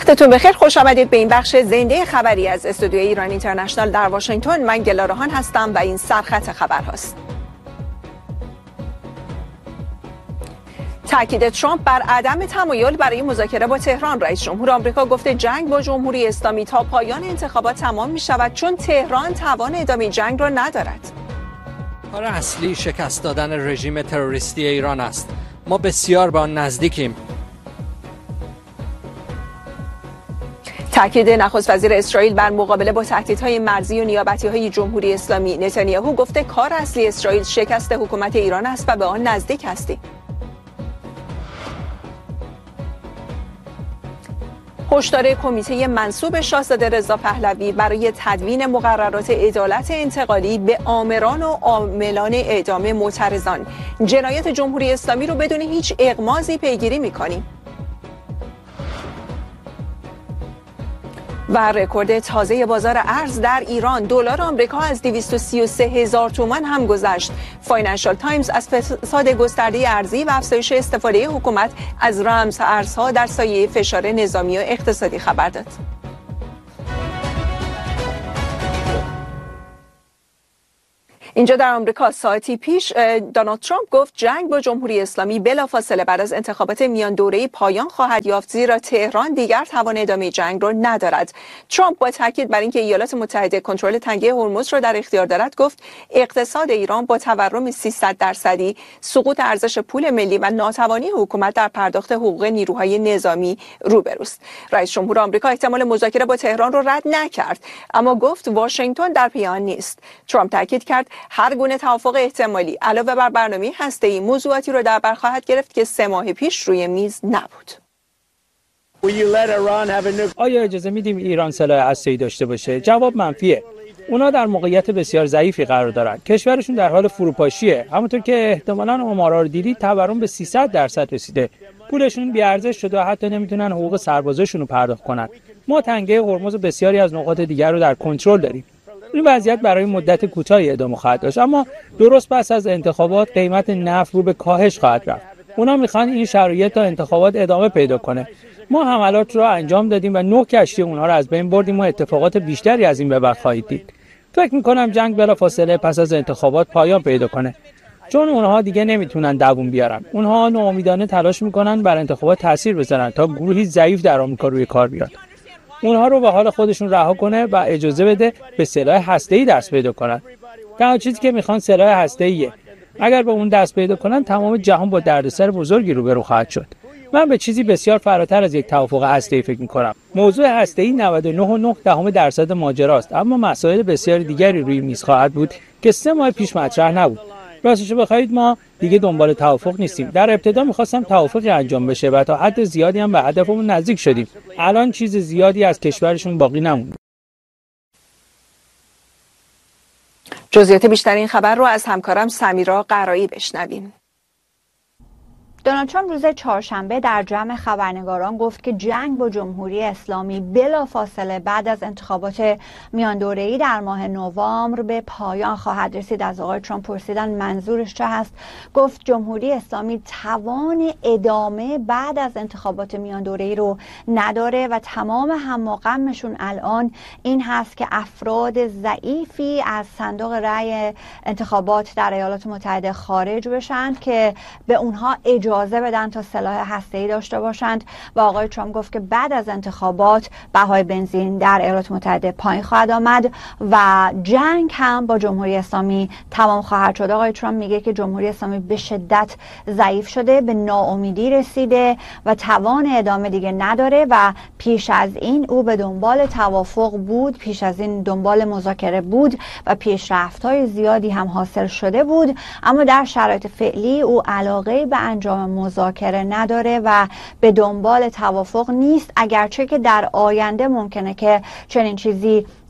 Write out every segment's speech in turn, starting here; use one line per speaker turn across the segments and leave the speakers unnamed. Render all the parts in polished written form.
وقتتون بخیر، خوش آمدید به این بخش زنده خبری از استودیوی ایران اینترنشنال در واشنگتن. من گلا رهان هستم و این سرخط خبرهاست. تاکید ترامپ بر عدم تمایل برای مذاکره با تهران. رئیس جمهور آمریکا گفته جنگ با جمهوری اسلامی تا پایان انتخابات تمام می شود چون تهران توان ادامه جنگ را ندارد.
کار اصلی شکست دادن رژیم تروریستی ایران است. ما بسیار به آن نزدیکیم.
تاکید نخست وزیر اسرائیل بر مقابله با تهدیدهای مرزی و نیابتی‌های جمهوری اسلامی. نتانیاهو گفته کار اصلی اسرائیل شکست حکومت ایران است و به آن نزدیک هستیم. هشدار کمیته منصوب شاهزاده رضا پهلوی برای تدوین مقررات عدالت انتقالی به آمران و عاملان اعدام معترضان. جنایت جمهوری اسلامی رو بدون هیچ اغماضی پیگیری می‌کنیم. و رکورد تازه بازار ارز در ایران، دلار آمریکا از 233,000 تومان هم گذشت. فاینانشال تایمز از فساد گسترده ارزی و افزایش استفاده حکومت از رمز ارزها در سایه فشار نظامی و اقتصادی خبر داد. اینجا در آمریکا ساعتی پیش دونالد ترامپ گفت جنگ با جمهوری اسلامی بلافاصله بعد از انتخابات میان دوره‌ای پایان خواهد یافت، زیرا تهران دیگر توان ادامه جنگ را ندارد. ترامپ با تاکید بر اینکه ایالات متحده کنترل تنگه هرمز را در اختیار دارد گفت اقتصاد ایران با تورم 300%، سقوط ارزش پول ملی و ناتوانی حکومت در پرداخت حقوق نیروهای نظامی روبروست. رئیس جمهور آمریکا احتمال مذاکره با تهران را رد نکرد، اما گفت واشنگتن در پی آن نیست. ترامپ تاکید کرد هر گونه توافق احتمالی علاوه بر برنامه هسته‌ای موضوعاتی را در بر خواهد گرفت که 3 ماه پیش روی میز نبود.
آیا اجازه میدیم ایران سلاح هسته‌ای داشته باشه؟ جواب منفیه. اونا در موقعیت بسیار ضعیفی قرار دارن. کشورشون در حال فروپاشیه. همونطور که احتمالاً آمارا رو دیدید، تورم به 300% رسیده. پولشون بی‌ارزش شده و حتی نمیتونن حقوق سربازاشون رو پرداخت کنن. ما تنگه هرمز و بسیاری از نقاط دیگر رو در کنترل داریم. این وضعیت برای مدت کوتاهی ادامه خواهد داشت، اما درست پس از انتخابات قیمت نفت رو به کاهش خواهد رفت. اونا میخوان این شرایط تا انتخابات ادامه پیدا کنه. ما حملات رو انجام دادیم و 9 کشتی اونها رو از بین بردیم و اتفاقات بیشتری از این به بعد خواهید دید. فکر میکنم جنگ بلافاصله پس از انتخابات پایان پیدا کنه، چون اونها دیگه نمیتونن دووم بیارن. اونها ناامیدانه تلاش میکنن بر انتخابات تاثیر بذارن تا گروهی ضعیف در آمریکا روی کار بیاد. اونها رو به حال خودشون رها کنه و اجازه بده به سلاح هسته‌ای دست پیدا کنن. تنها چیزی که میخوان سلاح هسته‌ایه. اگر به اون دست پیدا کنن تمام جهان با دردسر بزرگی روبرو خواهد شد. من به چیزی بسیار فراتر از یک توافق هسته‌ای فکر می‌کنم. موضوع هسته‌ای 99.9% ماجراست، اما مسائل بسیار دیگری روی میز خواهد بود که 3 ماه پیش مطرح نبود. راستش بخواید ما دیگه دنبال توافق نیستیم. در ابتدا می‌خواستم توافقی انجام بشه و تا حد زیادی هم به هدفمون نزدیک شدیم. الان چیز زیادی از کشورشون باقی نمونده.
جزئیات بیشتر این خبر رو از همکارم سمیرا قرایی بشنویم.
دونالد ترامپ روز چهارشنبه در جمع خبرنگاران گفت که جنگ با جمهوری اسلامی بلافاصله بعد از انتخابات میان دوره‌ای در ماه نوامبر به پایان خواهد رسید. از آقای ترامپ پرسیدن منظورش چه هست. گفت جمهوری اسلامی توان ادامه بعد از انتخابات میان دوره‌ای رو نداره و تمام هم و غمشون الان این هست که افراد ضعیفی از صندوق رأی انتخابات در ایالات متحده خارج بشن که به اونها اجازه بدن تا سلاح هسته‌ای داشته باشند. و آقای ترامپ گفت که بعد از انتخابات بهای بنزین در ایالات متحده پایین خواهد آمد و جنگ هم با جمهوری اسلامی تمام خواهد شد. آقای ترامپ میگه که جمهوری اسلامی به شدت ضعیف شده، به ناامیدی رسیده و توان ادامه دیگه نداره و پیش از این او به دنبال توافق بود، پیش از این دنبال مذاکره بود و پیشرفت‌های زیادی هم حاصل شده بود، اما در شرایط فعلی او علاقه به انجام مذاکره نداره و به دنبال توافق نیست، اگرچه که در آینده ممکنه که چنین چیزی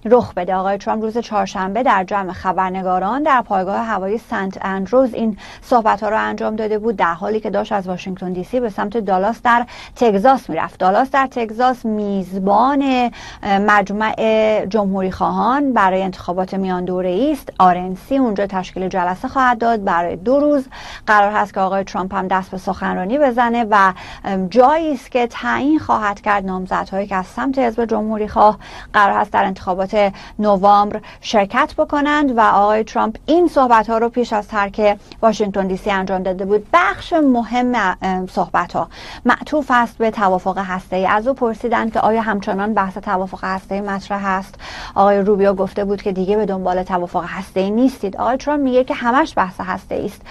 رخ بده. آقای ترامپ روز چهارشنبه در جمع خبرنگاران در پایگاه هوایی سنت اندروز این صحبت‌ها رو انجام داده بود، در حالی که داشت از واشنگتن دی سی به سمت دالاس در تگزاس میرفت. دالاس در تگزاس میزبان مجمع جمهوری خواهان برای انتخابات میان دوره‌ای است. RNC اونجا تشکیل جلسه خواهد داد برای 2 روز. قرار هست که آقای ترامپ هم دست به سخنرانی بزنه و جایی است که تعیین خواهد کرد نامزدهایی که از سمت حزب جمهوری خواه قرار هست در انتخابات نوامبر شرکت بکنند و آقای ترامپ این صحبت ها رو پیش از ترک واشنگتن دی سی انجام داده بود. بخش مهم صحبت ها معطوف است به توافق هسته‌ای. از او پرسیدند که آیا همچنان بحث توافق هسته‌ای مطرح است. آقای روبیو گفته بود که دیگه به دنبال توافق هسته‌ای نیستید. آقای ترامپ میگه که همش بحث هسته‌ای است.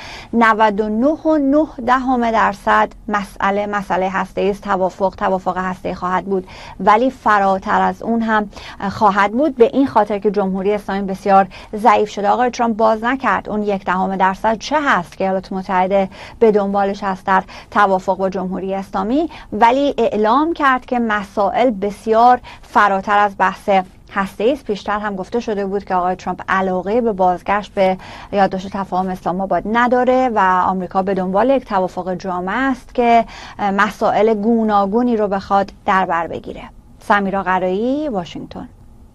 99.9% مسئله هسته‌ای است. توافق هسته‌ای خواهد بود، ولی فراتر از اون هم خواهد بود، به این خاطر که جمهوری اسلامی بسیار ضعیف شده. آقای ترامپ باز نکرد اون 0.1% چه هست که ایالات متحده به دنبالش هست در توافق با جمهوری اسلامی، ولی اعلام کرد که مسائل بسیار فراتر از بحث هسته‌ای است. پیشتر هم گفته شده بود که آقای ترامپ علاقه به بازگشت به یادداشت تفاهم اسلام آباد نداره و آمریکا به دنبال یک توافق جامع است که مسائل گوناگونی رو بخواد در بر بگیره. سمیرا قرایی، واشنگتن.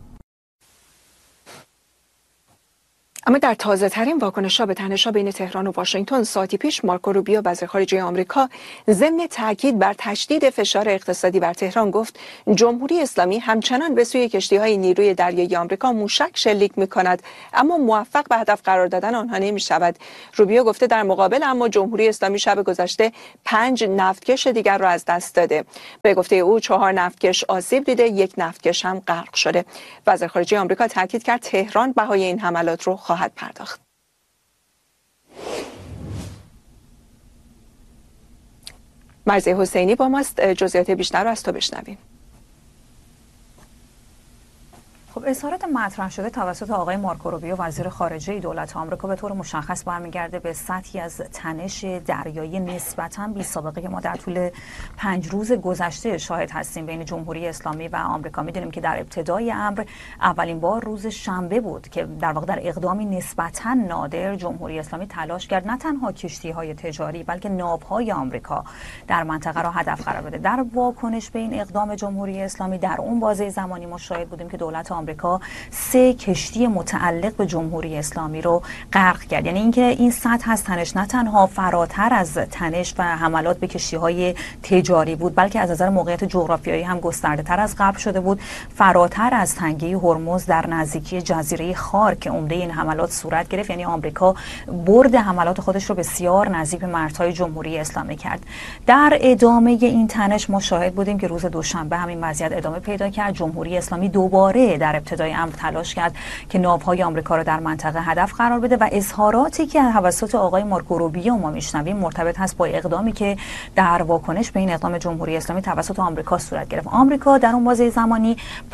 اما در تازه ترین واکنش‌ها به تنش‌ها بین تهران و واشنگتن ساعتی پیش مارکو روبیو وزیر خارجه آمریکا ضمن تاکید بر تشدید فشار اقتصادی بر تهران گفت جمهوری اسلامی همچنان به سوی کشتی‌های نیروی دریایی آمریکا موشک شلیک می‌کند، اما موفق به هدف قرار دادن آنها نمی‌شود. روبیو گفته در مقابل اما جمهوری اسلامی شب گذشته 5 نفتکش دیگر را از دست داده. به گفته او 4 نفتکش آسیب دیده، 1 نفتکش هم غرق شده. وزیر خارجه آمریکا تاکید کرد تهران بهای این حملات رو خواهد پرداخت. مرضی حسینی با ماست، جزئیات بیشتر رو از تو بشنویم.
خب اظهارات مطرح شده توسط آقای مارکو روبیو وزیر خارجه دولت آمریکا به طور مشخص برمیگرده به سطحی از تنش دریایی نسبتاً بی‌سابقه که ما در طول 5 روز گذشته شاهد هستیم بین جمهوری اسلامی و آمریکا. می‌دونیم که در ابتدای امر اولین بار روز شنبه بود که در واقع در اقدامی نسبتاً نادر جمهوری اسلامی تلاش کرد نه تنها کشتی‌های تجاری بلکه ناوهای آمریکا در منطقه را هدف قرار بده. در واکنش به این اقدام جمهوری اسلامی در اون بازه زمانی ما شاهد بودیم که دولت آمریکا 3 کشتی متعلق به جمهوری اسلامی رو غرق کرد. یعنی اینکه این سطح از تنش نه تنها فراتر از تنش و حملات به کشتی‌های تجاری بود، بلکه از نظر موقعیت جغرافیایی هم گسترده‌تر از قبل شده بود، فراتر از تنگه هرمز در نزدیکی جزیره خار که عمده این حملات صورت گرفت. یعنی آمریکا برد حملات خودش رو بسیار نزدیک به مرزهای جمهوری اسلامی کرد. در ادامه این تنش ما شاهد بودیم که روز دوشنبه همین وضعیت ادامه پیدا کرد. جمهوری اسلامی دوباره در ابتدای امر تلاش کرد که ناوهای آمریکا را در منطقه هدف قرار بده و اظهاراتی که توسط آقای مارکو روبیو ما میشنویم مرتبط هست با اقدامی که در واکنش به این اقدام جمهوری اسلامی توسط آمریکا صورت گرفت. آمریکا در اون بازه زمانی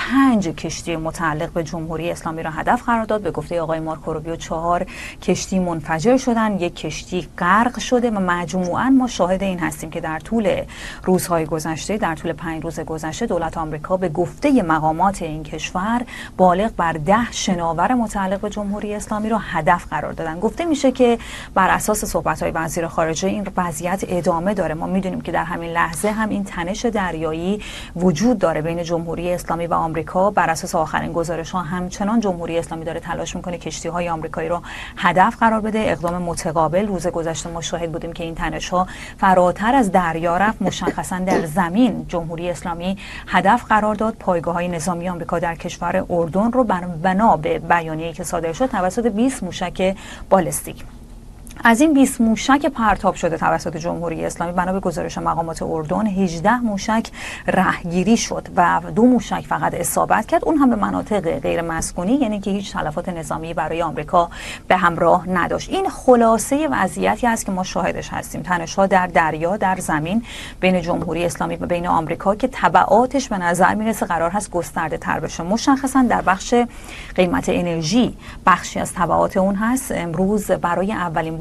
5 کشتی متعلق به جمهوری اسلامی را هدف قرار داد. به گفته آقای مارکو روبیو 4 کشتی منفجر شدن، 1 کشتی غرق شده و مجموعاً ما شاهد این هستیم که در طول روزهای گذشته، در طول 5 روز گذشته دولت آمریکا به گفته مقامات این کشور بالغ بر 10 شناور متعلق به جمهوری اسلامی را هدف قرار دادن. گفته میشه که بر اساس صحبت‌های وزیر خارجه این وضعیت ادامه داره. ما میدونیم که در همین لحظه هم این تنش دریایی وجود داره بین جمهوری اسلامی و آمریکا. بر اساس آخرین گزارش‌ها همچنان جمهوری اسلامی داره تلاش میکنه کشتی‌های آمریکایی را هدف قرار بده. اقدام متقابل روز گذشته ما شاهد بودیم که این تنش‌ها فراتر از دریا رفت، مشخصا در زمین جمهوری اسلامی هدف قرار داد پایگاه‌های نظامی آمریکا در کشور اردن رو بنا به بیانیه‌ای که صادر شد توسط 20 موشک بالستیک. از این 20 موشک پرتاب شده توسط جمهوری اسلامی بنا به گزارش مقامات اردن 18 موشک رهگیری شد و 2 موشک فقط اصابت کرد، اون هم به مناطق غیر مسکونی، یعنی که هیچ تلفات نظامی برای آمریکا به همراه نداشت. این خلاصه وضعیتی است که ما شاهدش هستیم، تنش‌ها در دریا، در زمین بین جمهوری اسلامی و بین آمریکا که تبعاتش به نظر میرسه قرار هست گسترده تر بشه. مشخصا در بخش قیمت انرژی بخشی از تبعات اون هست. امروز برای اولین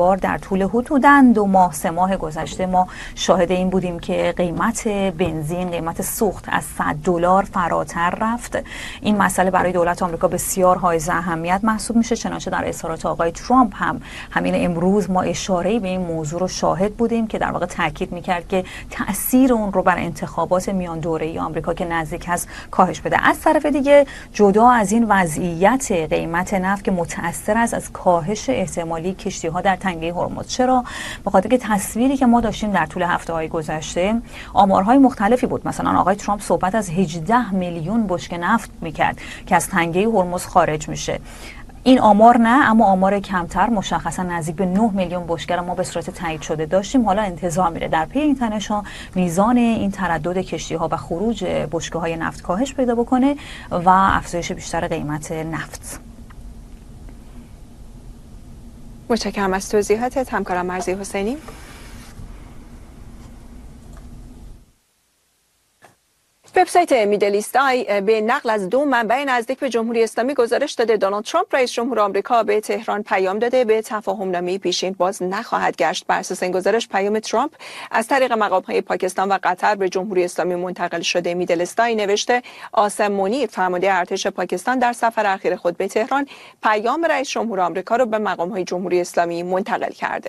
بار در طول حدوداً 2 ماه 3 ماه گذشته ما شاهد این بودیم که قیمت بنزین، قیمت سوخت از $100 فراتر رفت. این مسئله برای دولت آمریکا بسیار حائز اهمیت محسوب میشه، چنانچه در اظهارات آقای ترامپ هم همین امروز ما اشاره‌ای به این موضوع رو شاهد بودیم که در واقع تاکید میکرد که تأثیر اون رو بر انتخابات میان دوره‌ای آمریکا که نزدیک هست کاهش بده. از طرف دیگه جدا از این وضعیت قیمت نفت که متأثر است از کاهش احتمالی کشتی‌ها در تنگه هرمز. چرا؟ به خاطر که تصویری که ما داشتیم در طول هفته‌های گذشته آمارهای مختلفی بود. مثلا آقای ترامپ صحبت از 18 میلیون بشکه نفت میکرد که از تنگه هرمز خارج میشه. این آمار نه، اما آمار کمتر مشخصا نزدیک به 9 میلیون بشکه ما به صورت تایید شده داشتیم. حالا انتظار میره در پی این تنش‌ها میزان این تردد کشتی‌ها و خروج بشکه‌های نفت کاهش پیدا بکنه و افزایش بیشتر قیمت نفت.
متشکرم از توضیحاتت همکارم مرضی حسینی. وبسایت میدل ایست آی به نقل از 2 منبع نزدیک به جمهوری اسلامی گزارش داده دونالد ترامپ رئیس جمهور آمریکا به تهران پیام داده به تفاهم‌نامه پیشین باز نخواهد گشت. بر اساس این گزارش پیام ترامپ از طریق مقام‌های پاکستان و قطر به جمهوری اسلامی منتقل شده. میدل ایست آی نوشته آسم منیر فرمانده ارتش پاکستان در سفر اخیر خود به تهران پیام رئیس جمهور آمریکا را به مقام‌های جمهوری اسلامی منتقل کرده.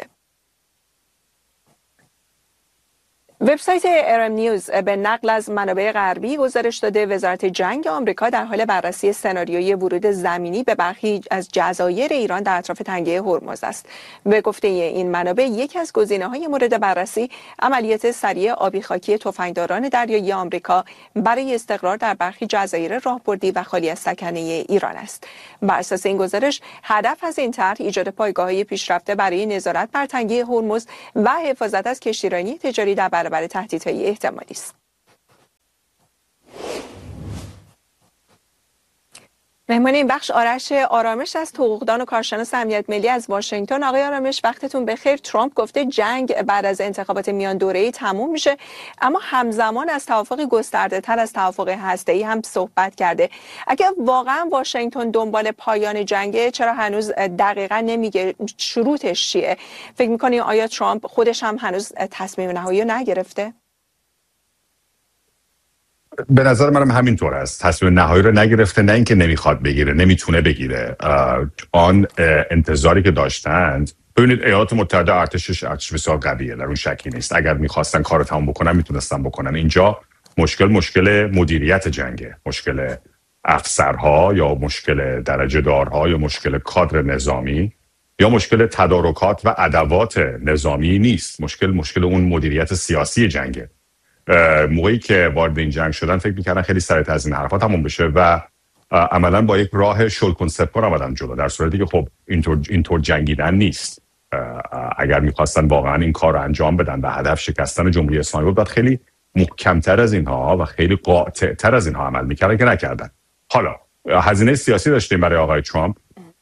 وبسایت ارم نیوز به نقل از منابع غربی گزارش داده وزارت جنگ آمریکا در حال بررسی سناریوی ورود زمینی به برخی از جزایر ایران در اطراف تنگه هرمز است. به گفته این منابع یکی از گزینه‌های مورد بررسی عملیات سریع آبی خاکی تفنگداران دریایی آمریکا برای استقرار در برخی جزایر راهبردی و خالی از سکنه ایران است. بر اساس این گزارش هدف از این طرح ایجاد پایگاه‌های پیشرفته برای نظارت بر تنگه هرمز و حفاظت از کشتیرانی تجاری در برابر تهدیدهای احتمالی است. مهمان این بخش آرش آرامش است، حقوقدان و کارشناس امنیت ملی از واشنگتن. آقای آرامش وقتتون بخیر. ترامپ گفته جنگ بعد از انتخابات میان دوره‌ای تموم میشه، اما همزمان از توافق گسترده تر از توافق هسته‌ای هم صحبت کرده. اگر واقعا واشنگتن دنبال پایان جنگه، چرا هنوز دقیقاً نمیگه شروطش چیه؟ فکر می‌کنی آیا ترامپ خودش هم هنوز تصمیم نهایی رو نگرفته؟
به نظر منم همینطور است. تصمیم نهایی رو نگرفته، نه اینکه نمیخواد بگیره، نمیتونه بگیره. آن انتظاری که داشتند، ببینید ایالات متحده ارتش بسیار قویه، در اون شکی نیست. اگر میخواستن کار تمام بکنن میتونستن بکنن. اینجا مشکل مدیریت جنگه، مشکل افسرها یا مشکل درجه دارها یا مشکل کادر نظامی یا مشکل تدارکات و ادوات نظامی نیست. مشکل اون مدیریت سیاسی جنگه. موقعی که وارد این جنگ شدن فکر می‌کردن خیلی سریعتر از این حرفا تموم بشه و عملاً با یک راه شل سپر آمدن جلو، در صورتی که خب اینطور جنگیدن نیست. اگر می‌خواستن واقعاً این کار رو انجام بدن و هدف شکستن جمهوری اسلامی بود، باید خیلی محکم‌تر از اینها و خیلی قاطع‌تر از اینها عمل می‌کردن که نکردن. حالا هزینه سیاسی داشتیم برای آقای ترامپ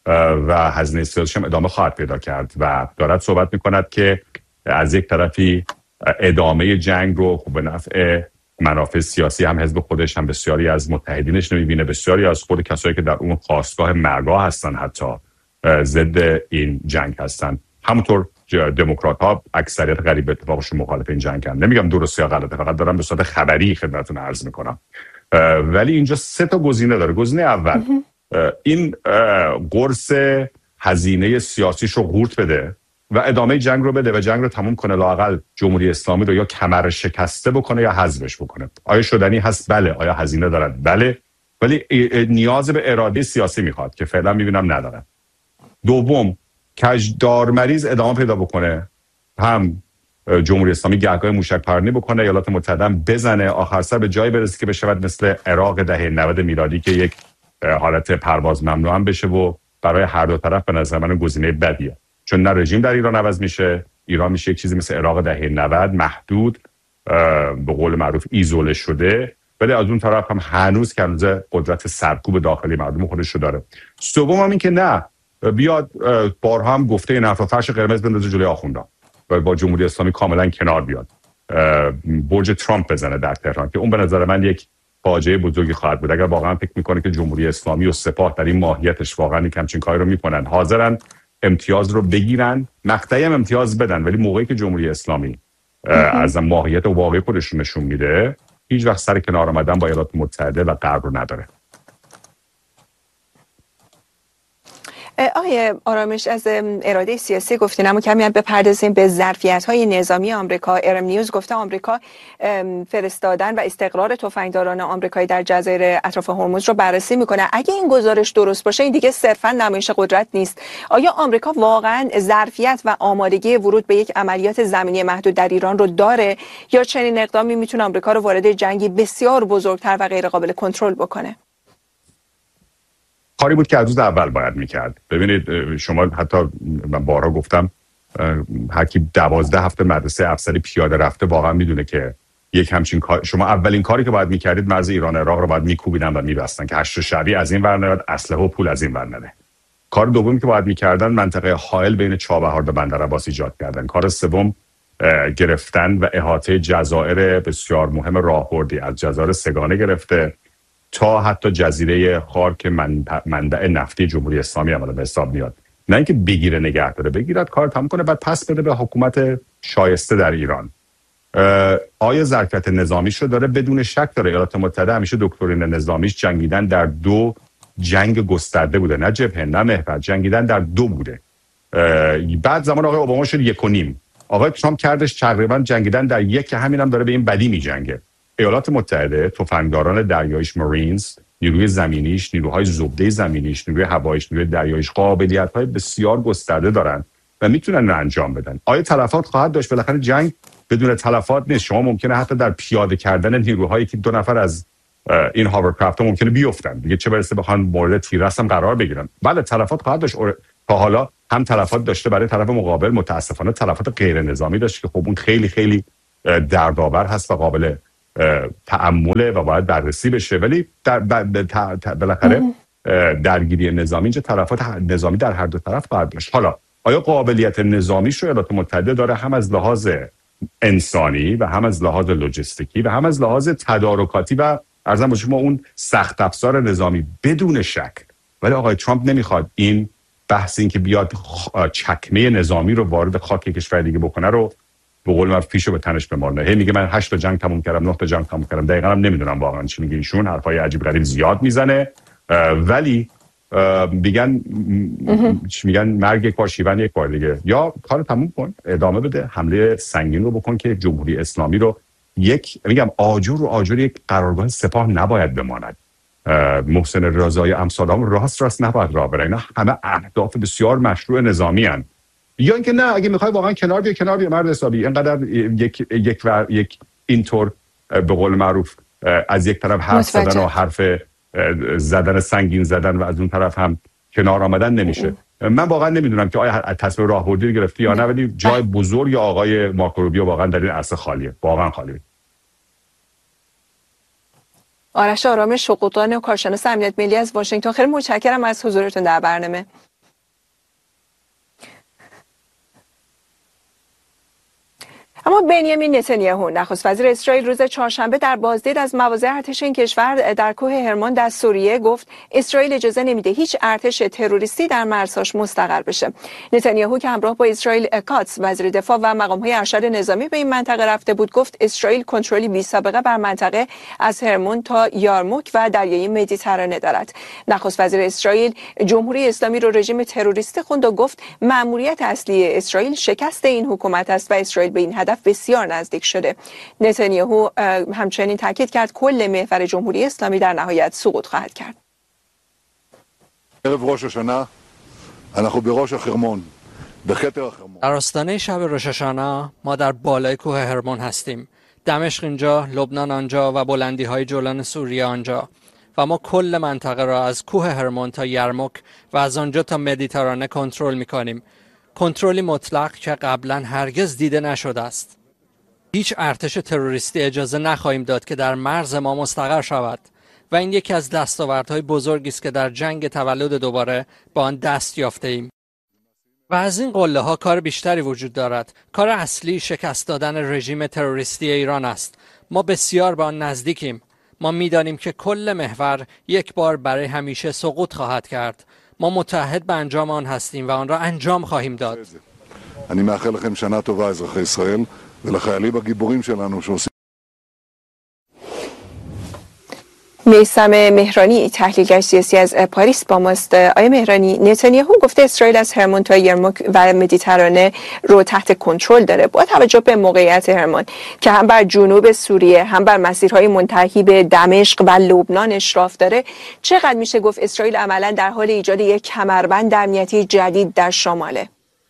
و هزینه سیاسی هم ادامه خواهد پیدا کرد و دارد صحبت می‌کند که از یک طرفی ادامه جنگ رو خب به نفع منافع سیاسی هم حزب خودش هم بسیاری از متحدینش نمیبینه، بسیاری از خود کسایی که در اون خواستگاه مرگاه هستن حتی ضد این جنگ هستن. همونطور دموکرات ها اکثریت قریب به اتفاقشون مخالف این جنگ هستن. نمیگم درست یا غلطه، فقط دارم به صورت خبری خدمتتون عرض میکنم. ولی اینجا 3 تا گزینه داره. گزینه اول این قرص هزینه سیاسیش رو قورت بده و ادامه جنگ رو بده و جنگ رو تموم کنه، لااقل جمهوری اسلامی رو یا کمر شکسته بکنه یا حذفش بکنه. آیا شدنی هست؟ بله. آیا هزینه دارد؟ بله. ولی نیاز به اراده سیاسی میخواد که فعلا میبینم نداره. دوم، کجدار مریض ادامه پیدا بکنه، هم جمهوری اسلامی گهگاه موشک پرانی بکنه، ایالات متحده بزنه، آخر سر به جایی برسه که بشود مثل عراق دهه 90 میلادی که یک حالت پرواز ممنوع هم بشه و برای هر دو طرف به نظر من گزینه بدیه. چون نه رژیم در ایران عوض میشه، ایران میشه یک چیزی مثل عراق دهه 90 محدود، به قول معروف ایزوله شده، ولی از اون طرف هم هنوز که قدرت سرکوب داخلی مردم خودش رو داره. سوم هم این که نه بیاد بارها هم گفته این حرفا فرش قرمز بندازه جلوی آخوندان و با جمهوری اسلامی کاملا کنار بیاد، برج ترامپ بزنه در تهران، که اون به نظر من یک فاجعه بزرگی خواهد بود. اگر واقعا فکر میکنه که جمهوری اسلامی و سپاه در این ماهیتش واقعا همچین کاری رو میکنن، حاضرن امتیاز رو بگیرن، مقطعی هم امتیاز بدن، ولی موقعی که جمهوری اسلامی از ماهیت واقعی خودش نشون میده، هیچ وقت سر کنار آمدن با ایالات متحده و غرب رو نداره.
آقای آرامش، از اراده سیاسی گفتین، اما کمی هم بپردازیم به ظرفیت‌های نظامی آمریکا. ارم نیوز گفته آمریکا فرستادن و استقرار تفنگداران آمریکایی در جزایر اطراف هرمز رو بررسی میکنه. اگه این گزارش درست باشه، این دیگه صرفاً نمایش قدرت نیست. آیا آمریکا واقعاً ظرفیت و آمادگی ورود به یک عملیات زمینی محدود در ایران رو داره، یا چنین اقدامی میتونه آمریکا رو وارد جنگی بسیار بزرگتر و غیر قابل کنترل بکنه؟
کاری بود که از روز اول باید میکرد. ببینید شما، حتی من بارها گفتم، هر کی 12 هفته مدرسه افسری پیاده رفته واقعا میدونه که یک همچین کار، شما اولین کاری که باید میکردید مرز ایران عراق رو باید میکوبیدن و میبستن که هشت شبی از این ور نیاد، اسلحه و پول از این ور نره. کار دومی که باید میکردن منطقه حائل بین چابهار و بندر عباس ایجاد کردن. کار سوم گرفتن و احاطه جزایر بسیار مهم راهبردی از جزایر سگانه گرفته تا حتی جزیره خار که منبع نفتی جمهوری اسلامی عملا به حساب میاد. نه اینکه بگیره نگه داره، بگیرد کار تمام کنه بعد پس بده به حکومت شایسته در ایران. آیا ظرفیت نظامیش رو داره؟ بدون شک داره. ایالات متحده همیشه دکترین نظامیش جنگیدن در 2 جنگ گسترده بوده، نه جبهه نه محور، جنگیدن در 2 بوده. بعد زمان آقای اوباما شد 1.5. آقای ترامپ کردش تقریبا جنگیدن در 1 که همین هم داره به این بدی میجنگه. ایالات متحده تفنگداران دریاییش، مارینز، نیروی زمینیش، نیروهای زبده زمینیش، نیروی هواییش، نیروی دریاییش قابلیت‌های بسیار گسترده دارن و میتونن رو انجام بدن. آیا تلفات خواهد داشت؟ بالاخره جنگ بدون تلفات نیست. شما ممکنه حتی در پیاده کردن نیروهایی که 2 نفر از این هاورکرافت ها ممکنه بیفتن دیگه، چه برسه بخوان مورد تیراس هم قرار بگیرن. بله تلفات خواهد داشت. تا حالا هم تلفات داشته برای طرف مقابل، متاسفانه تلفات غیر نظامی داشت که خب اون خیلی خیلی دردآور هست و قابل تأمله و باید بررسی بشه. ولی بالاخره درگیری نظامی، اینجا تلفات نظامی در هر دو طرف خواهد داشت. حالا آیا قابلیت نظامیش رو ایالات متحده داره، هم از لحاظ انسانی و هم از لحاظ لوجستیکی و هم از لحاظ تدارکاتی و عرضم به شما اون سخت افزار نظامی؟ بدون شک. ولی آقای ترامپ نمیخواد این بحث این که بیاد چکمه نظامی رو وارد خاک کشور دیگه بکنه رو به قول معروف پیشو به تنش بمارونه. هی میگه من 8 تا جنگ تموم کردم، 9 تا جنگ تموم کردم. دقیقاً هم نمیدونم واقعا چی میگه ایشون، حرفای عجیب غریب زیاد میزنه. ولی میگن مرگ یک بار، شیون یک بار دیگه. یا کار تموم کن، ادامه بده، حمله سنگین رو بکن که جمهوری اسلامی رو آجر یک قرارگاه سپاه نباید بماند. محسن رضایی امثالام راست نباید راه بره. اینا همه اهداف بسیار مشروع نظامی هستند. یا اینکه نه، اگه میخوای واقعا کنار بیا مرد حسابی، اینقدر یک اینطور به قول معروف از یک طرف حرف زدن و حرف زدن سنگین زدن و از اون طرف هم کنار آمدن نمیشه. من واقعا نمیدونم که آیا تصمیم راهبردی رو گرفتی یا نه، ولی جای بزرگ آقای مارکو روبیو واقعا در این عرصه خالیه، واقعا خالیه.
آرش آرامش، حقوقدان و کارشناس امنیت ملی از واشنگتن، خیلی متشکرم از حضورتون در برنامه. اما بنیامین نتانیاهو نخست وزیر اسرائیل روز چهارشنبه در بازدید از مواضع ارتش این کشور در کوه هرمون در سوریه گفت اسرائیل اجازه نمیده هیچ ارتش تروریستی در مرزهاش مستقر بشه. نتانیاهو که همراه با اسرائیل کاتس وزیر دفاع و مقام‌های ارشد نظامی به این منطقه رفته بود، گفت اسرائیل کنترلی بی‌سابقه بر منطقه از هرمون تا یارموک و دریای مدیترانه دارد. نخست وزیر اسرائیل جمهوری اسلامی رو رژیم تروریستی خوند و گفت مأموریت اصلی اسرائیل شکست این حکومت است و اسرائیل به این هدف بسیار نزدیک شده. نتانیاهو همچنین تاکید کرد کل محور جمهوری اسلامی در نهایت سقوط خواهد کرد.
در آستانه شب روش الشنا ما در بالای کوه هرمون هستیم. دمشق اینجا، لبنان آنجا و بلندی‌های جولان سوریه آنجا، و ما کل منطقه را از کوه هرمون تا یرموک و از آنجا تا مدیترانه کنترل می‌کنیم. کنترلی مطلق که قبلا هرگز دیده نشده است. هیچ ارتش تروریستی اجازه نخواهیم داد که در مرز ما مستقر شود و این یکی از دستاوردهای بزرگی است که در جنگ تولد دوباره با آن دست یافته ایم. و از این قله ها کار بیشتری وجود دارد. کار اصلی شکست دادن رژیم تروریستی ایران است. ما بسیار به آن نزدیکیم. ما می‌دانیم که کل محور یک بار برای همیشه سقوط خواهد کرد. ما متحد به انجام آن هستیم و آن را انجام خواهیم داد.
אני מאחל לכם שנה טובה אזרחי ישראל ולחיילים הגיבורים שלנו שעושים
میثم مهرانی تحلیلگر سیاسی از پاریس با ماست. آقای مهرانی، نتانیاهو گفته اسرائیل از هرمون تا یرموک و مدیترانه رو تحت کنترل داره. با توجه به موقعیت هرمون که هم بر جنوب سوریه هم بر مسیرهای منتهی به دمشق و لبنان اشراف داره، چقدر میشه گفت اسرائیل عملاً در حال ایجاد یک کمربند امنیتی جدید در شماله؟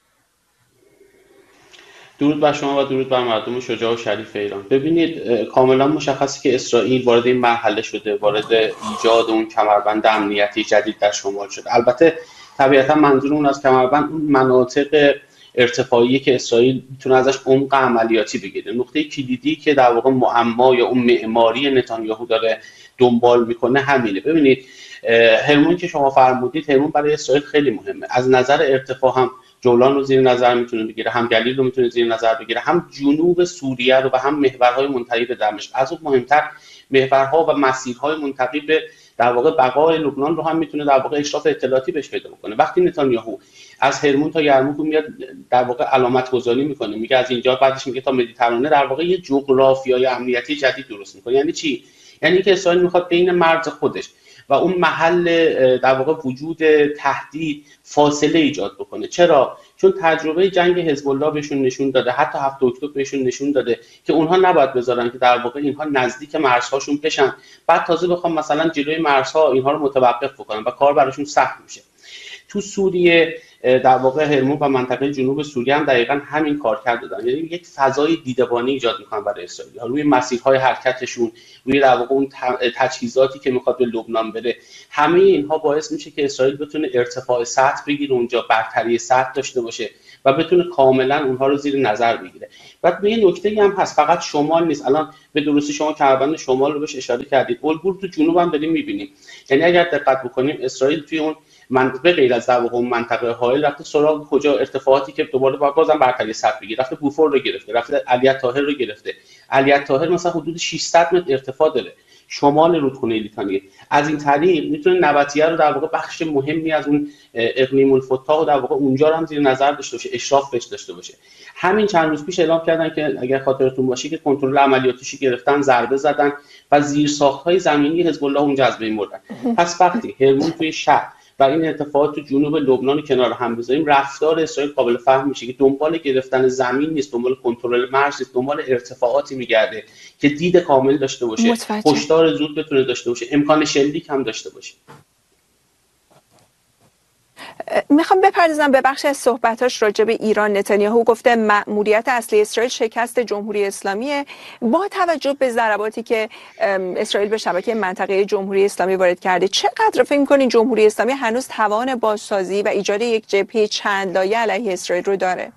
درود بر شما و درود بر مردم شجاع و شریف ایران. ببینید، کاملا مشخصه که اسرائیل وارد این مرحله شده، وارد ایجاد اون کمربند امنیتی جدید در شمال شده. البته طبیعتا منظور اون از کمربند اون مناطق ارتفاعی که اسرائیل میتونه ازش عمق عملیاتی بگیره. نقطه کلیدی که در واقع معما یا اون معماری نتانیاهو داره دنبال میکنه همینه. ببینید، هرمون که شما فرمودید، هرمون برای اسرائیل خیلی مهمه. از نظر ارتفاع هم جولان رو زیر نظر میتونه بگیره، هم گلیل رو میتونه زیر نظر بگیره، هم جنوب سوریه رو و هم محورهای منتهی به دمشق. از اون مهمتر محورها و مسیرهای منتهی به در واقع بقای لبنان رو هم میتونه در واقع اشراف اطلاعاتی بهش پیدا بکنه. وقتی نتانیاهو از هرمون تا یرموک میاد در واقع علامت گذاری میکنه، میگه از اینجا، بعدش میگه تا مدیترانه، در واقع یه جغرافیای امنیتی جدید درست میکنه. یعنی چی؟ یعنی که اسرائیل میخواد بین مرز خودش و اون محل در واقع وجود تهدید فاصله ایجاد بکنه. چرا؟ چون تجربه جنگ حزب الله بهشون نشون داده، حتی 7 اکتبر بهشون نشون داده که اونها نباید بذارن که در واقع اینها نزدیک مرزهاشون بشن، بعد تازه بخوام مثلا جلوی مرزها اینها رو متوقف بکنن و کار براشون سخت میشه. تو سوریه در واقع هرمون و منطقه جنوب سوریه هم دقیقاً همین کار کرده دارن. یعنی یک فضای دیدبانی ایجاد میکنن برای اسرائیل روی مسیرهای حرکتشون، روی در واقع اون تجهیزاتی که میخواد به لبنان بره. همه اینها باعث میشه که اسرائیل بتونه ارتفاع سطح بگیره اونجا، برتری سطح داشته باشه و بتونه کاملا اونها رو زیر نظر بگیره. بعد یه نکته‌ای هم هست، فقط شمال نیست. الان به درستی شما کمربند شمال رو بهش اشاره کردید، الگو تو جنوب هم داریم میبینیم. یعنی اگر دقت بکنیم، اسرائیل توی اون منطقه غیر از در واقع اون منطقه حائل رفته سراغ کجا ارتفاعاتی که دوباره بازم برتری سطح بگیره، رفته بوفور رو گرفته، رفته علی طاهر رو گرفته. علی طاهر مثلا حدود 600 متر ارتفاع داره، شمال رودخونه لیتانی. از این طریق میتونه نباتیه رو در واقع بخش مهمی از اون اقلیم الفتاح و در واقع اونجا رو هم زیر نظر داشته باشه، اشراف بهش داشته باشه. همین چند روز پیش اعلام کردن که اگر خاطرتون باشه که کنترل عملیاتیش گرفتن، ضربه زدن و زیرساخت‌های زمینی حزب الله اونجا از بین بردن. پس وقتی هرمون توی شهر و این اتفاقات تو جنوب لبنان کنار هم بذاریم، رفتار اسرائیل قابل فهم میشه که دنبال گرفتن زمین نیست، دنبال کنترل مرز نیست، دنبال ارتفاعاتی میگرده که دید کامل داشته باشه، هشدار زود بتونه داشته باشه، امکان شلیک هم داشته باشه.
میخوام بپردازم به بخش از صحبتاش راجع به ایران. نتانیاهو گفته مأموریت اصلی اسرائیل شکست جمهوری اسلامیه. با توجه به ضرباتی که اسرائیل به شبکه منطقه جمهوری اسلامی وارد کرده، چقدر فکر می‌کنین جمهوری اسلامی هنوز توان بازسازی و ایجاد یک جبهه چند لایه علیه اسرائیل رو داره؟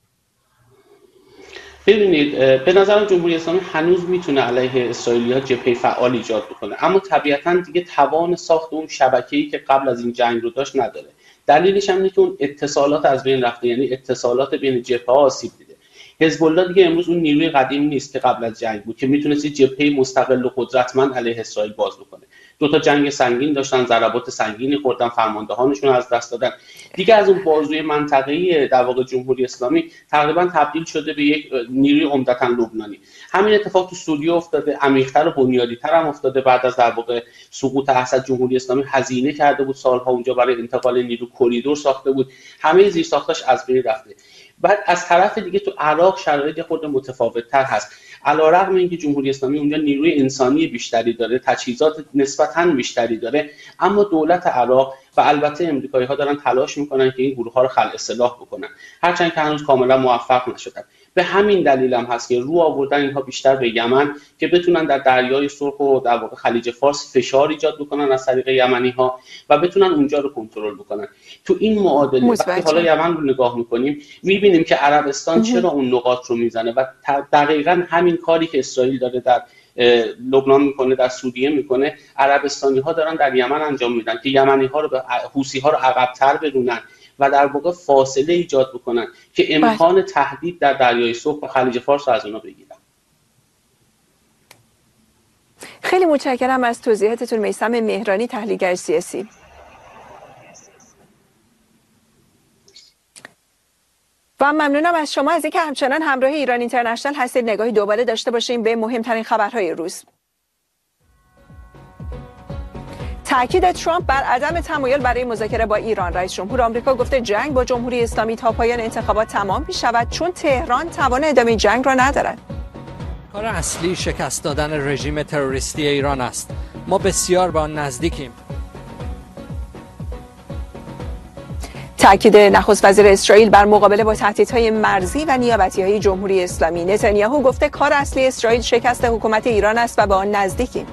ببینید، به نظر جمهوری اسلامی هنوز میتونه علیه اسرائیلی‌ها جبهه فعال ایجاد بکنه، اما طبیعتاً دیگه توان ساخت اون شبکه‌ای که قبل از این جنگ رو داشت نداره. دلیلش هم اینه که اون اتصالات از بین رفته، یعنی اتصالات بین جبهه‌ها آسیب دیده. حزب الله دیگه امروز اون نیروی قدیم نیست که قبل از جنگ بود که میتونست جبهه مستقل و قدرتمند علیه اسرائیل باز بکنه. دو تا جنگ سنگین داشتن، ضربات سنگینی خوردن، فرماندهانشون از دست دادن. دیگه از اون بازوی منطقه‌ای در واقع جمهوری اسلامی تقریبا تبدیل شده به یک نیروی عمدتاً لبنانی. همین اتفاق تو سوریه افتاده، عمیق‌تر و بنیادی‌تر هم افتاده. بعد از در واقع سقوط اسد، جمهوری اسلامی هزینه کرده بود سالها اونجا برای انتقال نیرو، کریدور ساخته بود، همه زیرساختاش از بین رفته. بعد از طرف دیگه تو عراق شرایط خود متفاوت‌تر هست. علیرغم اینکه جمهوری اسلامی اونجا نیروی انسانی بیشتری داره، تجهیزات نسبتاً بیشتری داره، اما دولت عراق و البته امریکایی‌ها دارن تلاش میکنن که این گروه‌ها رو خلع سلاح بکنن، هرچند که هنوز کاملا موفق نشدن. به همین دلیل هم هست که رو آوردن اینها بیشتر به یمن که بتونن در دریای سرخ و در واقع خلیج فارس فشار ایجاد بکنن از طریق یمنی‌ها و بتونن اونجا رو کنترل بکنن. تو این معادله وقتی حالا یمن رو نگاه می‌کنیم، می‌بینیم که عربستان چرا اون نقاط رو میزنه و دقیقاً همین کاری که اسرائیل داره در لبنان میکنه، در سوریه میکنه، عربستانی‌ها دارن در یمن انجام میدن که یمنی‌ها رو به حوثی‌ها رو عقب‌تر بدونن و در واقع فاصله ایجاد بکنن که امکان تهدید در دریای سرخ و خلیج فارس رو از اونها بگیرن.
خیلی متشکرم از توضیحاتتون میثم مهرانی، تحلیلگر سیاسی. و ممنونم از شما از اینکه همچنان همراه ایران اینترنشنال هستید. نگاهی دوباره داشته باشیم به مهمترین خبرهای روز. تاکید ترامپ بر عدم تمایل برای مذاکره با ایران. رئیس جمهور آمریکا گفته جنگ با جمهوری اسلامی تا پایان انتخابات تمام می‌شود چون تهران توان ادامه جنگ را ندارد.
کار اصلی شکست دادن رژیم تروریستی ایران است. ما بسیار به آن نزدیکیم.
تأکید نخست وزیر اسرائیل بر مقابله با تهدیدهای مرزی و نیابتی‌های جمهوری اسلامی. نتانیاهو گفته کار اصلی اسرائیل شکست حکومت ایران است و به آن نزدیکیم.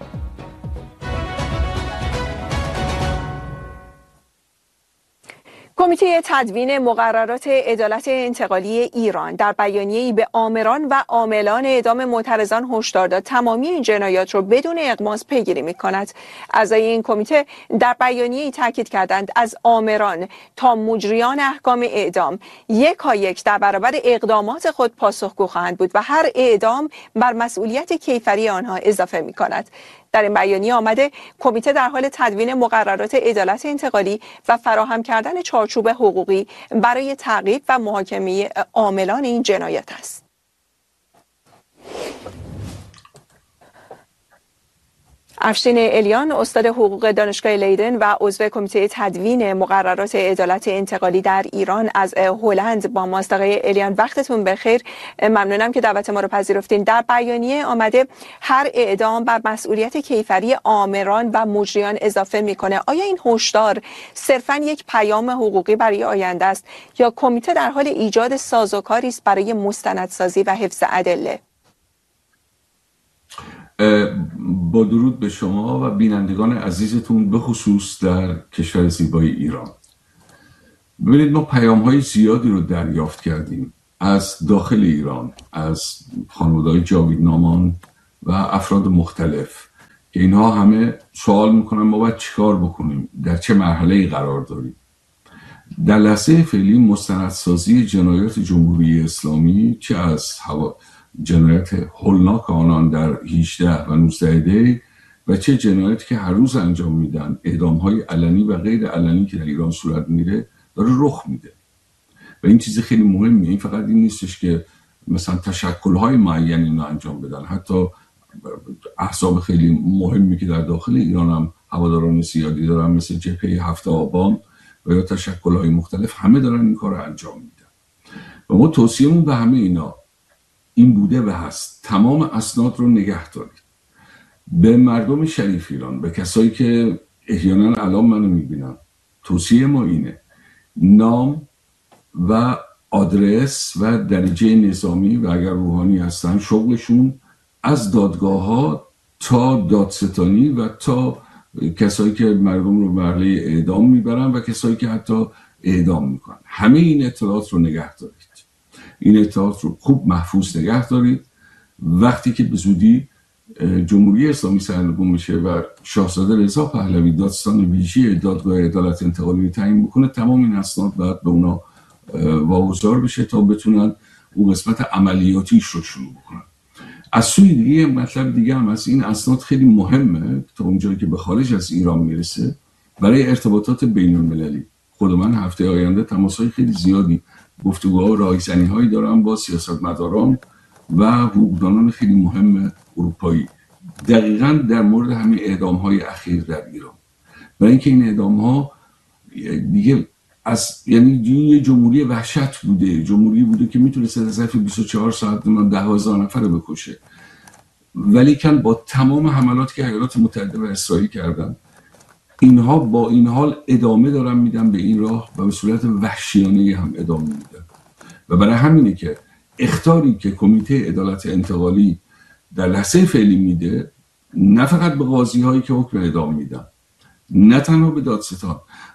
کمیته تدوین مقررات عدالت انتقالی ایران در بیانیه‌ای به آمران و عاملان اعدام معترضان هشدار داد تمامی این جنایات را بدون اغماض پیگیری می‌کند. اعضای این کمیته در بیانیه‌ای تاکید کردند از آمران تا مجریان احکام اعدام یکایک در برابر اقدامات خود پاسخگو خواهند بود و هر اعدام بر مسئولیت کیفری آنها اضافه می‌کند. در این بیانیه آمده کمیته در حال تدوین مقررات عدالت انتقالی و فراهم کردن چارچوب حقوقی برای تعقیب و محاکمه عاملان این جنایت است. افشین الیان استاد حقوق دانشگاه لیدن و عضو کمیته تدوین مقررات عدالت انتقالی در ایران از هلند با ماست. آقای الیان وقتتون بخیر، ممنونم که دعوت ما رو پذیرفتین. در بیانیه آمده هر اعدام بر مسئولیت کیفری آمران و مجریان اضافه میکنه. آیا این هشدار صرفاً یک پیام حقوقی برای آینده است یا کمیته در حال ایجاد سازوکاری است برای مستندسازی و حفظ ادله؟
با درود به شما و بینندگان عزیزتون به خصوص در کشور زیبای ایران. ببینید ما پیام‌های زیادی رو دریافت کردیم از داخل ایران، از خانواده‌های جاویدنامان و افراد مختلف که اینها همه سوال میکنن ما باید چیکار بکنیم، در چه مرحله‌ای قرار داریم. در لحظه فعلی مستندسازی جنایات جمهوری اسلامی، چه از جنایت هولناک آنان در 18 و 19 دی و چه جنایاتی که هر روز انجام میدن، اعدام‌های علنی و غیر علنی که در ایران صورت میگیره، داره رخ میده. و این چیز خیلی مهمه. این فقط این نیستش که مثلا تشکل‌های معین اینو انجام بدن، حتی احزاب خیلی مهمی که در داخل ایران هم هواداران زیادی دارن مثل جبهه 7 آبان و یا تشکل‌های مختلف، همه دارن این کارو انجام میدن. و ما توصیه‌مون به همه اینا این بوده و هست تمام اسناد رو نگه دارید. به مردم شریف ایران، به کسایی که احیانا الان منو میبینن، توصیه ما اینه نام و آدرس و درجه نظامی و اگر روحانی هستن شغلشون، از دادگاه ها تا دادستانی و تا کسایی که مردم رو مرحله اعدام میبرن و کسایی که حتی اعدام میکنن، همه این اطلاعات رو نگه دارید. این اطلاعات رو خوب محفوظ نگه دارید. وقتی که به زودی جمهوری اسلامی سرنگون میشه و شاهزاده رضا پهلوی دادستان ویژه دادگاه عدالت انتقالی تعیین بکنه، تمام این اسناد باید به اونا واگذار بشه تا بتونن اون قسمت عملیاتیش رو شروع بکنن. از سوی دیگه مطلب دیگه هم از این اسناد خیلی مهمه تا اونجایی که به خارج از ایران میرسه برای ارتباطات بین المللی. خود من هفته آینده تماس‌های خیلی زیادی، گفتگوها و رایزنی‌هایی دارم با سیاستمداران و حقوقدانان خیلی مهم اروپایی، دقیقاً در مورد همین اعدام‌های اخیر در ایران. برای اینکه این اعدام‌ها دیگه یعنی یه جمهوری وحشت بوده، جمهوری بوده که میتونست در ظرف 24 ساعت 10,000 نفر رو بکشه، ولی کن با تمام حملاتی که ایالات متحده و اسرائیل کردن، اینها با این حال ادامه دارن میدن به این راه و به صورت وحشیانه هم ادامه میدن. و برای همینه که اخطاری که کمیته عدالت انتقالی در لحظه فعلی میده، نه فقط به قاضی هایی که حکم اعدام میدن، نه تنها به دادستان،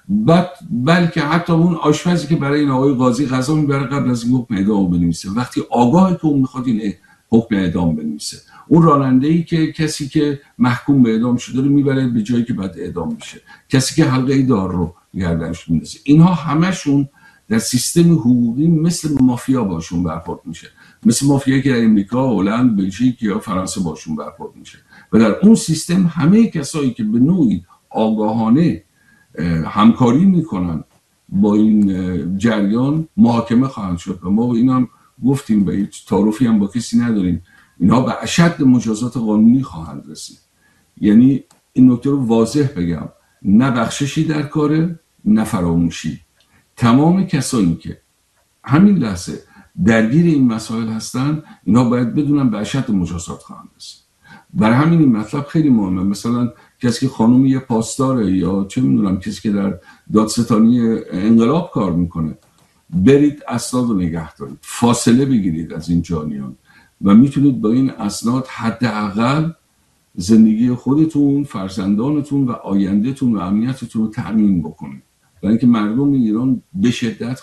بلکه حتی اون آشپزی که برای این آقای قاضی غذا میبره قبل از این حکم اعدام بنویسه، وقتی آگاهی که اون میخواد این حکم اعدام بنویسه، اون راننده‌ای که کسی که محکوم به اعدام شده رو میبره به جایی که بعد اعدام میشه، کسی که حلقه دار رو گردنش میندازه، اینها همشون در سیستم حقوقی مثل مافیا باشون برخورد میشه، مثل مافیایی که در امریکا، هلند، بلژیک یا فرانسه باشون برخورد میشه. و در اون سیستم همه کسایی که به نوعی آگاهانه همکاری میکنن با این جریان محاکمه خواهند شد و ما این هم گفتیم و هیچ تعارفی هم با کسی نداریم، اینها به اشد مجازات قانونی خواهند رسید. یعنی این نکته رو واضح بگم، نه بخششی در کاره نه فراموشی. تمام کسانی که همین لحظه درگیر این مسائل هستن اینا باید بدونن به اشد مجازات خواهند رسید. برای همین این مطلب خیلی مهمه. مثلا کسی که خانم یه پاسداره یا چه میدونم کسی که در دادستانی انقلاب کار میکنه، برید اسناد رو نگه دارید، فاصله بگیرید از این جانیان و میتونید با این اسناد حداقل زندگی خودتون، فرزندانتون و آیندهتون و امنیتتون رو تأمین بکنید. برای اینکه مردم ایران به شدت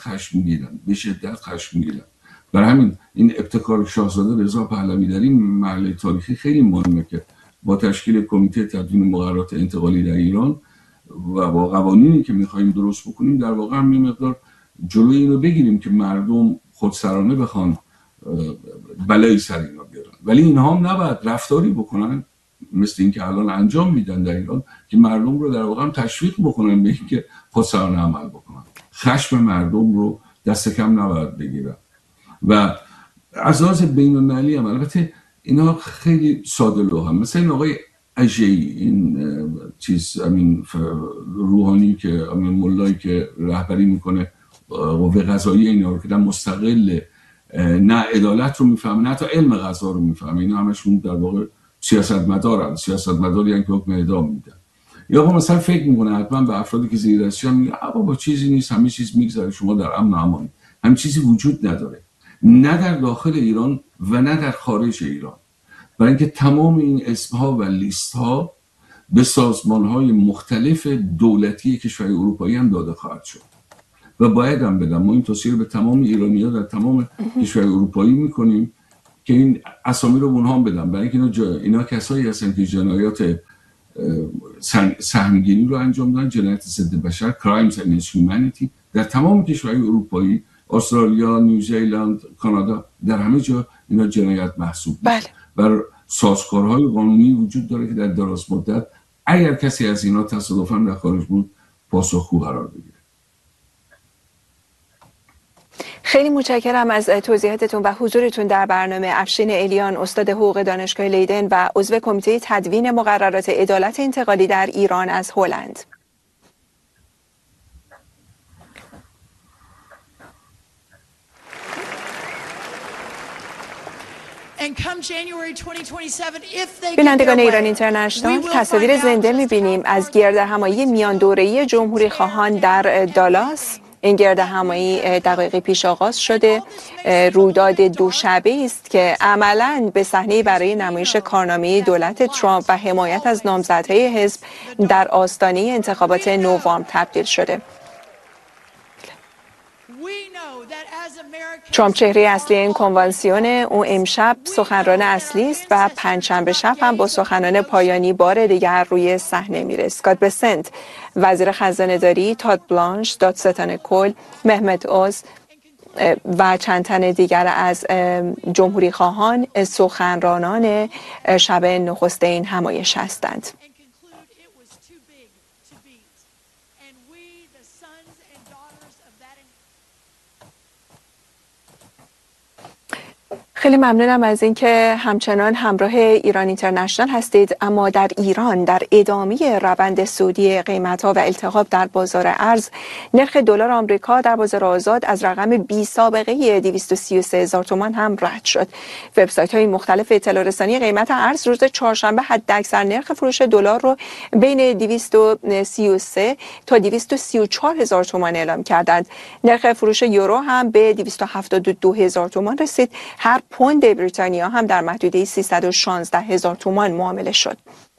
خشمگینن. برای همین این ابتکار شاهزاده رضا پهلوی در این مرحله تاریخی خیلی مهمه که با تشکیل کمیته تدوین مقررات انتقالی در ایران و با قوانینی که میخوایم درست بکنیم در واقع هم یه مقدار جلوی اینو بگیریم که مردم خودسرانه بخوان بلایی سر اینا بیارن. ولی اینها هم نباید رفتاری بکنن مثل این که الان انجام میدن در ایران که مردم رو در واقع هم تشویق بکنن به اینکه خودسرانه عمل بکنن. خشم مردم رو دست کم نباید بگیرن. و از لحاظ بین‌المللی هم البته اینا خیلی ساده لوحن. مثلا این آقای اژه‌ای، این امین روحانی که امین ملایی که رهبری میکنه قوه قضاییه، اینا رو که مستقل نه عدالت رو میفهمه نه تا علم قضا رو میفهمه، اینا همشون در واقع سیاستمدارن، سیاستمداری که حکم اعدام میدن. یا مثلا فکر میکنه حتما به افرادی که زیر دستیان میگه با چیزی نیست، همه چیز میگذره، شما در امن و امان. همین چیزی وجود نداره، نه در داخل ایران و نه در خارج ایران. برای اینکه تمام این اسمها و لیستها به سازمانهای مختلف دولتی کشورهای اروپایی هم داده خواهد شد و باید هم بدم. ما این توصیه رو به تمام ایرانی‌ها در تمام کشورهای اروپایی میکنیم که این اسامی رو اونها هم بدن، برای اینکه اینا کسایی هستن که جنایات سهمگینی رو انجام دادن، جنایت ضد بشر، crimes against humanity در تمام کشورهای اروپایی، استرالیا، نیوزیلند، کانادا، در همه جا اینا جنایت محسوب میشه. و سازوکارهای قانونی وجود داره که در دراز مدت اگر کسی از اینا تصادفاً در خارج بود پاسخگو قرار بگیره.
خیلی متشکرم از توضیحاتتون و حضورتون در برنامه. افشین الیان، استاد حقوق دانشگاه لیدن و عضو کمیته تدوین مقررات عدالت انتقالی در ایران از هلند. بینندگان ایران اینترنشنال، تصاویر زنده می‌بینیم از گردهمایی میان دوره‌ای جمهوری خواهان در دالاس. این گردهمایی دقایقی پیش آغاز شده. رویداد دوشبه است که عملاً به صحنه برای نمایش کارنامه دولت ترامپ و حمایت از نامزدهای حزب در آستانه انتخابات نوامبر تبدیل شده. ترامپ چهره اصلی این کنوانسیون، او امشب سخنران اصلی است و پنجشنبه شب هم با سخنان پایانی بار دیگر روی صحنه میره. اسکات بسنت، وزیر خزانه‌داری، تاد بلانش، دادستان کل، مهمت اوز و چند تن دیگر از جمهوری خواهان سخنرانان شب نخست این همایش هستند. خیلی ممنونم از اینکه همچنان همراه ایران اینترنشنال هستید. اما در ایران در ادامه روند صعودی قیمت‌ها و التهاب در بازار ارز، نرخ دلار آمریکا در بازار آزاد از رقم بی سابقه 233,000 تومان هم رد شد. وبسایت‌های مختلف اطلاع رسانی قیمت ارز روز چهارشنبه حداکثر نرخ فروش دلار رو بین 233 تا 234,000 تومان اعلام کردند. نرخ فروش یورو هم به 272,000 تومان رسید. هر پوند بریتانیا هم در محدوده 316,000 تومان معامله شد.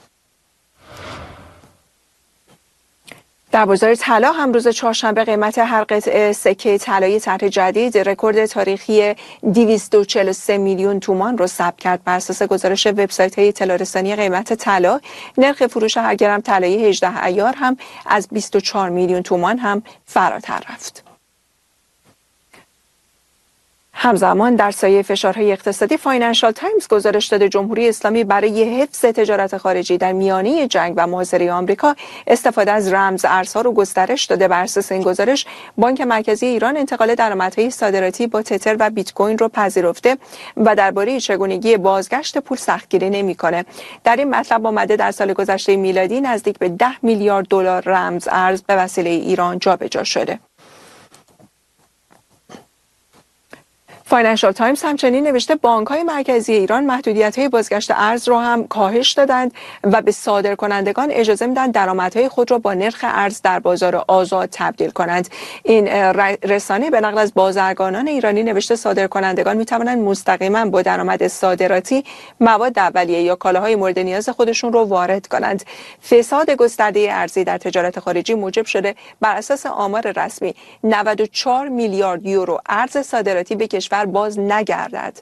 در بازار طلا هم روز چهارشنبه قیمت هر قطعه سکه طلایی طرح جدید رکورد تاریخی 243 میلیون تومان رو ثبت کرد. بر اساس گزارش وبسایت‌های اطلاع رسانی قیمت طلا، نرخ فروش هر گرم طلایی 18 ایار هم از 24 میلیون تومان هم فراتر رفت. همزمان در سایه فشارهای اقتصادی فاینانشال تایمز گزارش داده جمهوری اسلامی برای حفظ تجارت خارجی در میانه جنگ و محاصره آمریکا استفاده از رمز ارزها رو گسترش داده. بر اساس این گزارش بانک مرکزی ایران انتقال درآمدهای صادراتی با تتر و بیت کوین رو پذیرفته و درباره چگونگی بازگشت پول سختگیری نمی‌کنه. در این مطلب آمده در سال گذشته میلادی نزدیک به 10 میلیارد دلار رمز ارز به وسیله ایران جابجا شده. فاینانشال تایمز همچنین نوشته بانک‌های مرکزی ایران محدودیت‌های بازگشت ارز را هم کاهش دادند و به صادرکنندگان اجازه میدن درآمدهای خود را با نرخ ارز در بازار آزاد تبدیل کنند. این رسانه به نقل از بازرگانان ایرانی نوشته صادرکنندگان می‌توانند مستقیما با درآمد صادراتی مواد اولیه یا کالاهای مورد نیاز خودشون رو وارد کنند. فساد گسترده ارزی در تجارت خارجی موجب شده بر اساس آمار رسمی 94 میلیارد یورو ارز صادراتی به کشور باز نگردد.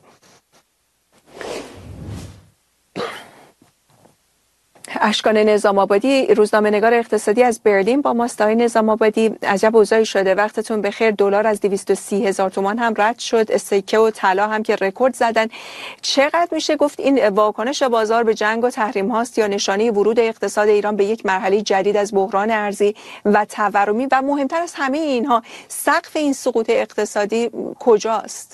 اشکان نظام آبادی، روزنامه‌نگار اقتصادی از برلین با ماست. نظام آبادی، عجب اوضاعی شده. وقتتون بخیر. دلار از 230,000 تومان هم رد شد. سکه و طلا هم که رکورد زدن. چقدر میشه گفت این واکنش بازار به جنگ و تحریم هاست یا نشانه ورود اقتصاد ایران به یک مرحله جدید از بحران ارزی و تورمی؟ و مهمتر از همه اینها، سقف این سقوط اقتصادی کجاست؟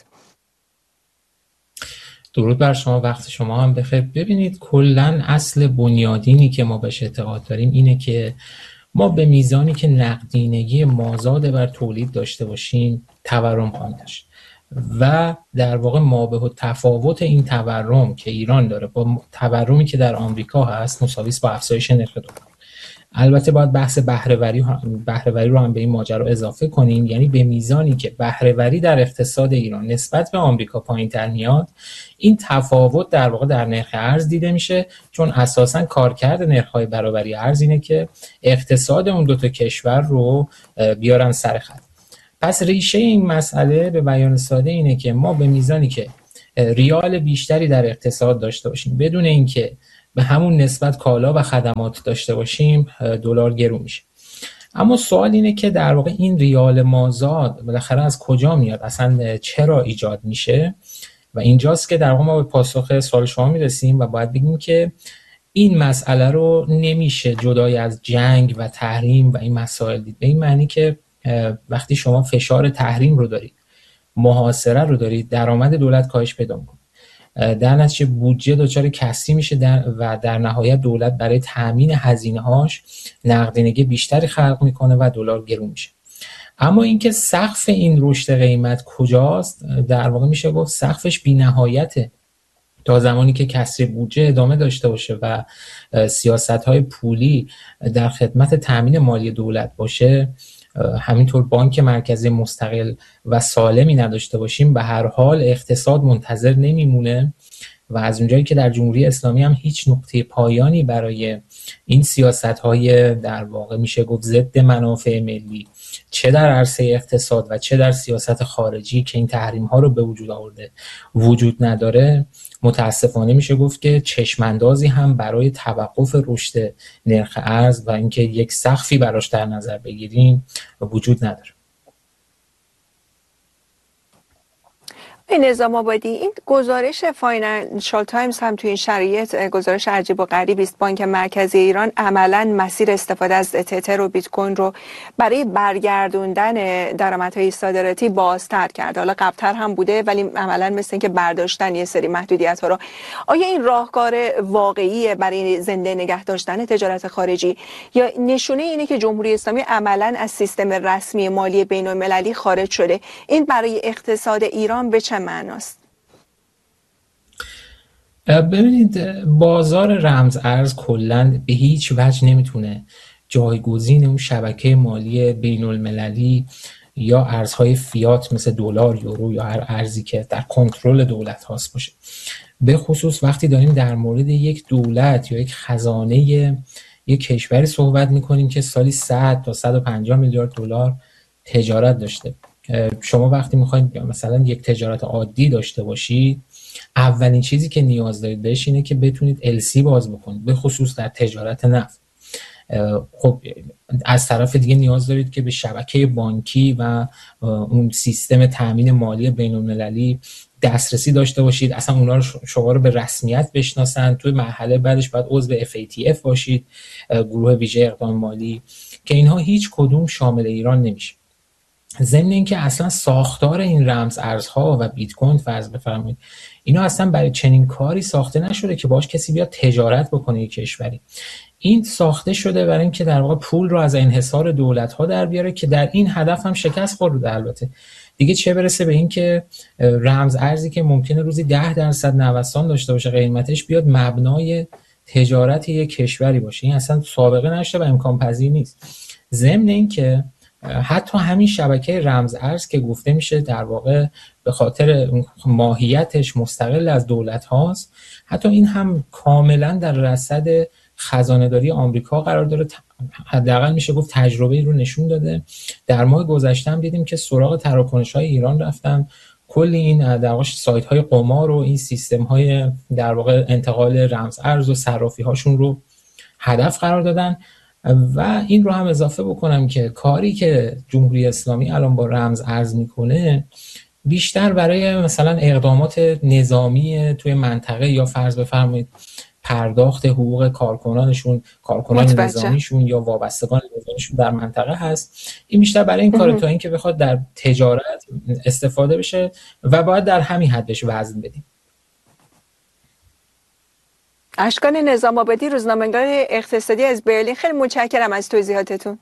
درود بر شما، وقت شما هم بخیر. ببینید کلاً اصل بنیادینی که ما بهش اعتقاد داریم اینه که ما به میزانی که نقدینگی مازاد بر تولید داشته باشیم تورم خواهیم داشت و در واقع مابه و تفاوت این تورم که ایران داره با تورمی که در آمریکا هست مساوی است با افزایش نرخ دلار. البته باید بحث بهره‌وری رو هم به این ماجرا اضافه کنیم، یعنی به میزانی که بهره‌وری در اقتصاد ایران نسبت به آمریکا پایین‌تر میاد، این تفاوت در واقع در نرخ ارز دیده میشه، چون اساساً کارکرد نرخ‌های برابری ارز اینه که اقتصاد اون دو تا کشور رو بیارن سر خط. پس ریشه این مسئله به بیان ساده اینه که ما به میزانی که ریال بیشتری در اقتصاد داشته باشیم بدون اینکه به همون نسبت کالا و خدمات داشته باشیم دلار گرون میشه. اما سوال اینه که در واقع این ریال مازاد بالاخره از کجا میاد، اصلا چرا ایجاد میشه؟ و اینجاست که در واقع ما به پاسخ سوال شما میرسیم و باید بگیم که این مسئله رو نمیشه جدای از جنگ و تحریم و این مسائل دید. به این معنی که وقتی شما فشار تحریم رو دارید، محاصره رو دارید، درآمد دولت کاهش پیدا میکنه، در نتیجه بودجه دچار کسری میشه و در نهایت دولت برای تامین هزینه‌هاش نقدینگی بیشتری خلق میکنه و دلار گرون میشه. اما اینکه سقف این رشد قیمت کجاست، در واقع میشه گفت سقفش بی‌نهایته تا زمانی که کسری بودجه ادامه داشته باشه و سیاست‌های پولی در خدمت تامین مالی دولت باشه، همینطور بانک مرکزی مستقل و سالمی نداشته باشیم، به هر حال اقتصاد منتظر نمیمونه و از اونجایی که در جمهوری اسلامی هم هیچ نقطه پایانی برای این سیاست‌های در واقع میشه گفت ضد منافع ملی، چه در عرصه اقتصاد و چه در سیاست خارجی که این تحریم‌ها رو به وجود آورده وجود نداره، متاسفانه میشه گفت که چشماندازی هم برای توقف رشد نرخ ارز و اینکه یک سقفی براش در نظر بگیریم وجود نداره.
نظام آبادی، این گزارش فاینانشال تایمز هم توی این شرایط گزارش عجیب و غریبی است. بانک مرکزی ایران عملاً مسیر استفاده از تتر و بیت کوین رو برای برگردوندن درآمدهای صادراتی بازتر کرده. حالا قبل‌تر هم بوده ولی عملاً مثل اینکه برداشتن یه سری محدودیت‌ها رو. آیا این راهکار واقعیه برای زنده نگه داشتن تجارت خارجی یا نشونه اینه که جمهوری اسلامی عملاً از سیستم رسمی مالی بین‌المللی خارج شده؟ این برای اقتصاد ایران به چه معناست؟
ببینید بازار رمز ارز کلاً به هیچ وجه نمیتونه جایگزین اون شبکه مالی بین المللی یا ارزهای فیات مثل دلار، یورو یا هر ارزی که در کنترل دولت هاست باشه. به خصوص وقتی داریم در مورد یک دولت یا یک خزانه یک کشوری صحبت میکنیم که سالی 100 تا 150 میلیارد دلار تجارت داشته. شما وقتی میخواید مثلا یک تجارت عادی داشته باشید، اولین چیزی که نیاز دارید بهش اینه که بتونید LC باز بکنید، به خصوص در تجارت نفت. خب از طرف دیگه نیاز دارید که به شبکه بانکی و اون سیستم تامین مالی بین‌المللی دسترسی داشته باشید، اصلا اونا رو شما رو به رسمیت بشناسن. توی مرحله بعدش باید عضو FATF باشید، گروه ویژه اقدام مالی، که اینها هیچ کدوم شامل ایران نمیشه. ضمن اینکه اصلا ساختار این رمز ارزها و بیت کوین فرض بفرمایید اینا اصلا برای چنین کاری ساخته نشده که باش کسی بیاد تجارت بکنه یک کشوری. این ساخته شده برای اینکه در واقع پول رو از انحصار دولت‌ها در بیاره که در این هدف هم شکست خورده. البته دیگه چه برسه به این که رمز ارزی که ممکنه روزی 10% نوسان داشته باشه قیمتش بیاد مبنای تجارت یک کشوری باشه. این اصلا سابقه نشده و امکان پذیر نیست. ضمن اینکه حتی همین شبکه رمز ارز که گفته میشه در واقع به خاطر ماهیتش مستقل از دولت هاست، حتی این هم کاملا در رصد خزانه‌داری آمریکا قرار داره. حداقل میشه گفت تجربه رو نشون داده. در ماه گذشته هم دیدیم که سراغ تراکنش‌های ایران رفتن، کلی این در واقع سایت‌های قمار و این سیستم‌های در واقع انتقال رمز ارز و صرافی هاشون رو هدف قرار دادن. و این رو هم اضافه بکنم که کاری که جمهوری اسلامی الان با رمز ارز میکنه بیشتر برای مثلا اقدامات نظامی توی منطقه یا فرض بفرمایید پرداخت حقوق کارکنانشون، کارکنان نظامیشون یا وابستگان نظامیشون در منطقه هست. این بیشتر برای این کار تا اینکه بخواد در تجارت استفاده بشه و باید در همین حد بهش وزن بدیم.
اشکان نظام آبادی، روزنامه‌نگار اقتصادی از برلین، خیلی متشکرم از توضیحاتتون.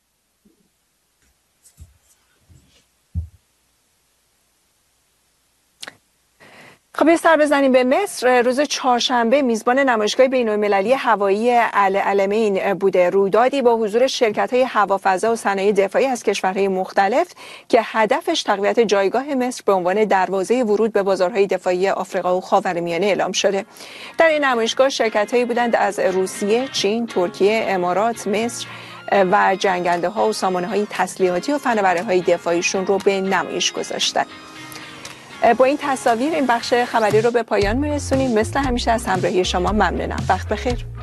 خب یه سر بزنیم به مصر. روز چهارشنبه میزبان نمایشگاه بین‌المللی هوایی العلمین بوده. رویدادی با حضور شرکت‌های هوافضا و صنایع دفاعی از کشورهای مختلف که هدفش تقویت جایگاه مصر به عنوان دروازه ورود به بازارهای دفاعی آفریقا و خاورمیانه اعلام شده. در این نمایشگاه شرکت‌هایی بودند از روسیه، چین، ترکیه، امارات، مصر و جنگنده‌ها و سامانه‌های تسلیحاتی و فناوری‌های دفاعیشون رو به نمایش گذاشتند. با این تصاویر این بخش خبری رو به پایان میرسونیم. مثل همیشه از همراهی شما ممنونم. وقت بخیر.